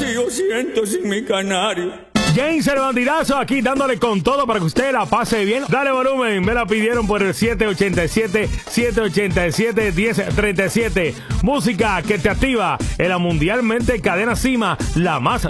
vacío siento sin mi canario. James el Bandidazo aquí dándole con todo para que usted la pase bien. Dale volumen, me la pidieron por el 787-787-1037. Música que te activa en la mundialmente cadena Cima, la más